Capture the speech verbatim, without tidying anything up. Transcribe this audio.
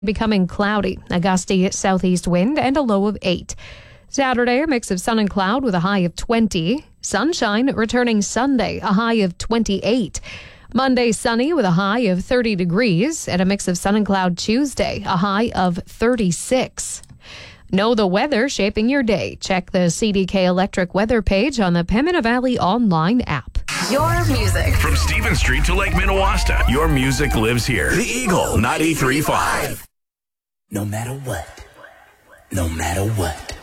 Becoming cloudy, a gusty southeast wind, and a low of eight. Saturday, a mix of sun and cloud with a high of twenty. Sunshine returning Sunday, a high of twenty-eight. Monday, sunny with a high of thirty degrees, and a mix of sun and cloud Tuesday, a high of thirty-six. Know the weather shaping your day. Check the C D K Electric weather page on the Pembina Valley online app. Your music. From Stephen Street to Lake Minnewaska, your music lives here. The Eagle ninety-three point five. No matter what, no matter what.